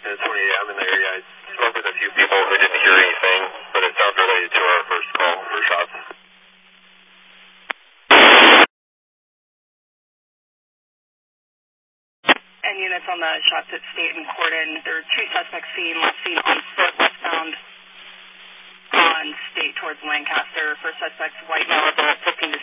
It's 28. I'm in the area. I spoke with a few people who didn't hear anything, but it sounds related to our first call for shots. And units on the shots at State and Corden, there are two suspects seen on foot westbound on State towards Lancaster. First suspect's white male, 15 to